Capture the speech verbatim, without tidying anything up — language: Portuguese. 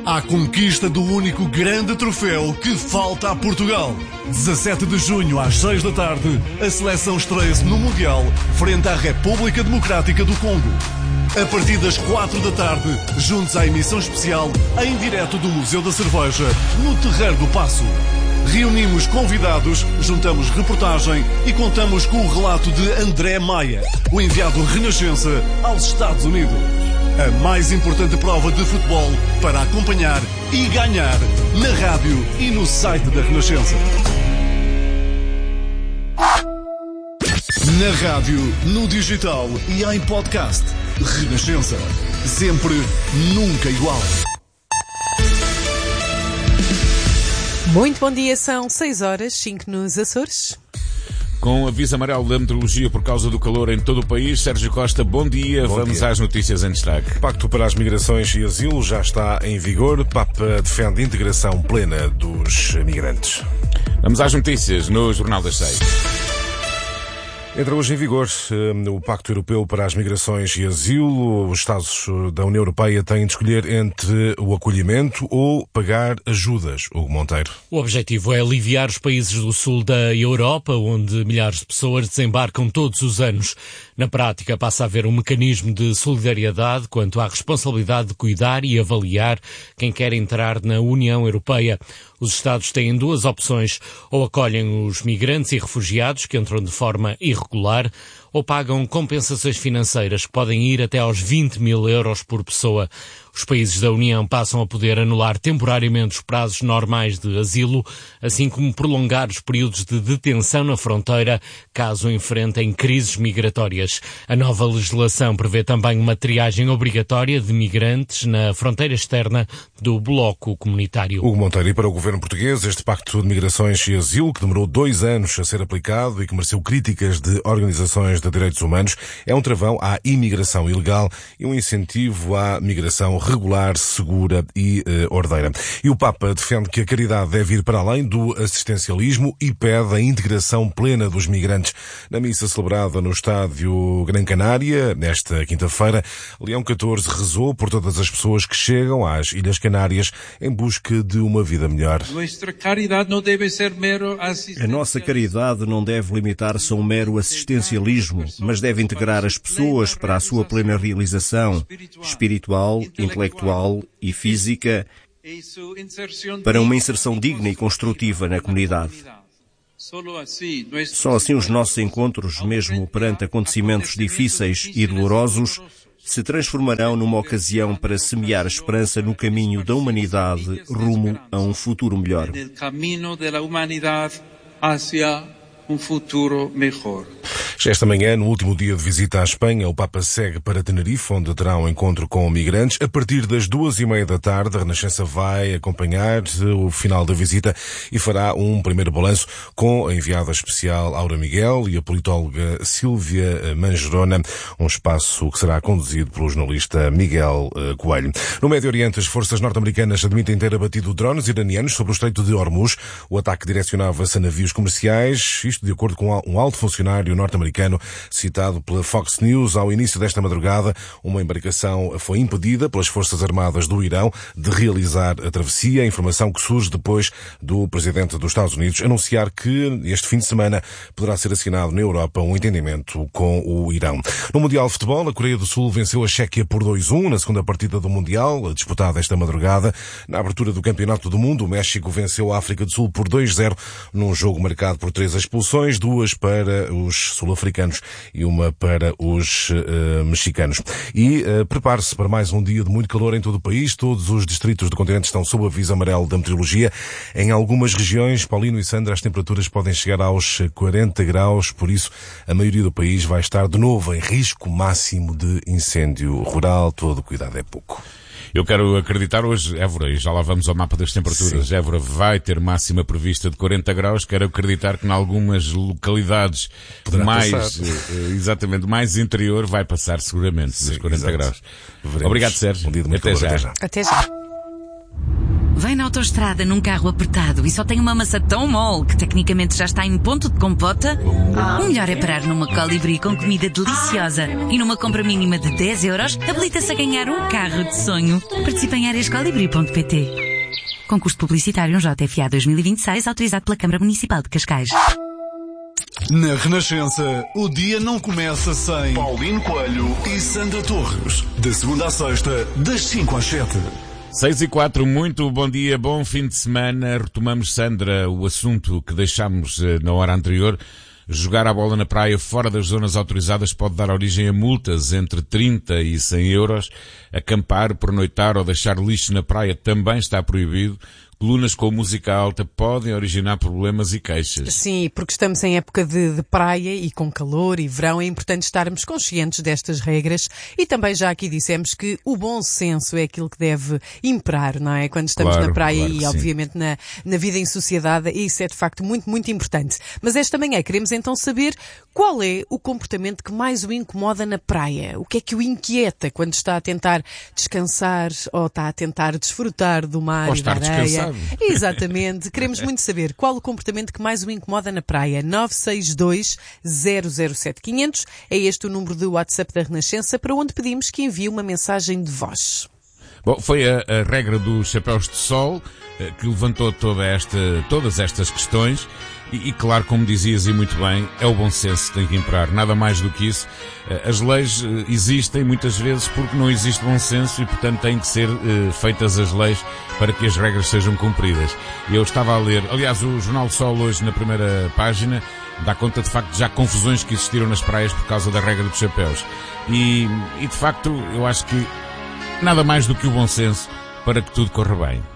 à conquista do único grande troféu que falta a Portugal. dezassete de junho às seis da tarde, a seleção estreia-se no Mundial frente à República Democrática do Congo. A partir das quatro da tarde, juntos à emissão especial em direto do Museu da Cerveja, no Terreiro do Paço. Reunimos convidados, juntamos reportagem e contamos com o relato de André Maia, o enviado Renascença aos Estados Unidos. A mais importante prova de futebol para acompanhar e ganhar na rádio e no site da Renascença. Na rádio, no digital e em podcast. Renascença. Sempre, nunca igual. Muito bom dia, são seis horas, cinco nos Açores. Com aviso amarelo da meteorologia por causa do calor em todo o país, Sérgio Costa, bom dia. Bom Vamos dia. Às notícias em destaque. Pacto para as migrações e asilo já está em vigor. Papa defende integração plena dos migrantes. Vamos às notícias no Jornal das Seis. Entra hoje em vigor o Pacto Europeu para as Migrações e Asilo. Os Estados da União Europeia têm de escolher entre o acolhimento ou pagar ajudas. Hugo Monteiro. O objetivo é aliviar os países do sul da Europa, onde milhares de pessoas desembarcam todos os anos. Na prática, passa a haver um mecanismo de solidariedade quanto à responsabilidade de cuidar e avaliar quem quer entrar na União Europeia. Os Estados têm duas opções: ou acolhem os migrantes e refugiados que entram de forma irregular, ou pagam compensações financeiras que podem ir até aos vinte mil euros por pessoa. Os países da União passam a poder anular temporariamente os prazos normais de asilo, assim como prolongar os períodos de detenção na fronteira, caso enfrentem crises migratórias. A nova legislação prevê também uma triagem obrigatória de migrantes na fronteira externa do bloco comunitário. Hugo Monteiro, e para o governo português, este Pacto de Migrações e Asilo, que demorou dois anos a ser aplicado e que mereceu críticas de organizações de direitos humanos, é um travão à imigração ilegal e um incentivo à migração regular, segura e uh, ordeira. E o Papa defende que a caridade deve ir para além do assistencialismo e pede a integração plena dos migrantes. Na missa celebrada no estádio Gran Canária, nesta quinta-feira, Leão catorze rezou por todas as pessoas que chegam às Ilhas Canárias em busca de uma vida melhor. A nossa caridade não deve limitar-se a um mero assistencialismo, mas deve integrar as pessoas para a sua plena realização espiritual, intelectual e física, para uma inserção digna e construtiva na comunidade. Só assim os nossos encontros, mesmo perante acontecimentos difíceis e dolorosos, se transformarão numa ocasião para semear esperança no caminho da humanidade rumo a um futuro melhor. um futuro melhor. Já esta manhã, no último dia de visita à Espanha, o Papa segue para Tenerife, onde terá um encontro com migrantes. A partir das duas e meia da tarde, a Renascença vai acompanhar o final da visita e fará um primeiro balanço com a enviada especial Aura Miguel e a politóloga Sílvia Mangerona, um espaço que será conduzido pelo jornalista Miguel Coelho. No Médio Oriente, as forças norte-americanas admitem ter abatido drones iranianos sobre o Estreito de Hormuz. O ataque direcionava-se a navios comerciais, isto de acordo com um alto funcionário norte-americano citado pela Fox News. Ao início desta madrugada, uma embarcação foi impedida pelas Forças Armadas do Irão de realizar a travessia, a informação que surge depois do presidente dos Estados Unidos anunciar que este fim de semana poderá ser assinado na Europa um entendimento com o Irão. No Mundial de Futebol, a Coreia do Sul venceu a Chequia por dois a um na segunda partida do Mundial, disputada esta madrugada. Na abertura do Campeonato do Mundo, o México venceu a África do Sul por dois a zero, num jogo marcado por três expulsões, duas para os sul-africanos e uma para os uh, mexicanos. E uh, prepare-se para mais um dia de muito calor em todo o país. Todos os distritos do continente estão sob aviso amarelo da meteorologia. Em algumas regiões, Paulino e Sandra, as temperaturas podem chegar aos quarenta graus, por isso a maioria do país vai estar de novo em risco máximo de incêndio rural. Todo cuidado é pouco. Eu quero acreditar hoje, Évora, e já lá vamos ao mapa das temperaturas. Sim. Évora vai ter máxima prevista de quarenta graus. Quero acreditar que em algumas localidades poderá mais, exatamente, mais interior vai passar seguramente dos quarenta graus. Veremos. Obrigado, Sérgio. Um dia de muito Até calor. já. Até já. Vai na autoestrada num carro apertado e só tem uma massa tão mole que tecnicamente já está em ponto de compota? O melhor é parar numa Colibri com comida deliciosa e numa compra mínima de dez euros habilita-se a ganhar um carro de sonho. Participe em áreas colibri ponto pt. Concurso publicitário J F A dois mil e vinte e seis, autorizado pela Câmara Municipal de Cascais. Na Renascença, o dia não começa sem Paulino Coelho e Sandra Torres. De segunda a sexta, das cinco às sete. seis e quatro, muito bom dia, bom fim de semana. Retomamos, Sandra, o assunto que deixámos na hora anterior. Jogar a bola na praia fora das zonas autorizadas pode dar origem a multas entre trinta e cem euros. Acampar, pernoitar ou deixar lixo na praia também está proibido. Colunas com música alta podem originar problemas e queixas. Sim, porque estamos em época de, de praia e com calor e verão, é importante estarmos conscientes destas regras e também já aqui dissemos que o bom senso é aquilo que deve imperar, não é? Quando estamos claro, na praia claro e obviamente na, na vida em sociedade, isso é de facto muito, muito importante. Mas esta manhã queremos então saber qual é o comportamento que mais o incomoda na praia. O que é que o inquieta quando está a tentar descansar ou está a tentar desfrutar do mar ou e da estar areia? Descansado. Exatamente. Queremos muito saber qual o comportamento que mais o incomoda na praia. nove seis dois, zero zero sete, quinhentos. É este o número do WhatsApp da Renascença para onde pedimos que envie uma mensagem de voz. Bom, foi a, a regra dos chapéus de sol que levantou toda esta, todas estas questões e, e, claro, como dizias e muito bem, é o bom senso que tem que imperar. Nada mais do que isso. As leis existem muitas vezes porque não existe bom senso e, portanto, têm que ser uh, feitas as leis para que as regras sejam cumpridas. Eu estava a ler, aliás, o Jornal do Sol hoje na primeira página dá conta de facto de já confusões que existiram nas praias por causa da regra dos chapéus. E, e de facto, eu acho que nada mais do que o bom senso para que tudo corra bem.